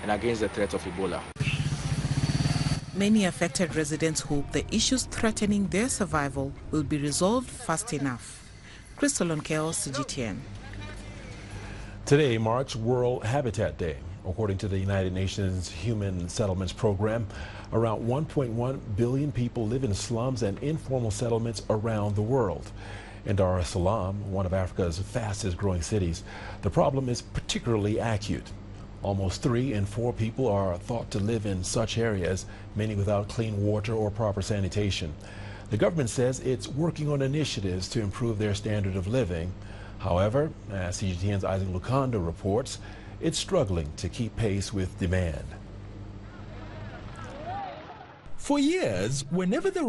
and against the threat of Ebola. Many affected residents hope the issues threatening their survival will be resolved fast enough. Crystal Onkeo, CGTN. Today marks World Habitat Day. According to the United Nations Human Settlements Program, around 1.1 billion people live in slums and informal settlements around the world. In Dar es Salaam, one of Africa's fastest growing cities, the problem is particularly acute. Almost 3 in 4 people are thought to live in such areas, many without clean water or proper sanitation. The government says it's working on initiatives to improve their standard of living. However, as CGTN's Isaac Lukanda reports, it's struggling to keep pace with demand. For years, whenever the